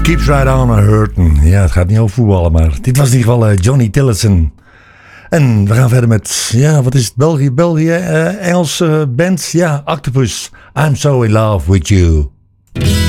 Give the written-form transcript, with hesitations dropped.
Keeps Right On Hurtin'. Ja, het gaat niet over voetballen, maar dit was in ieder geval Johnny Tillotson. En we gaan verder met, ja, wat is het? België, Engelse band. Ja, Octopus. I'm So In Love With You.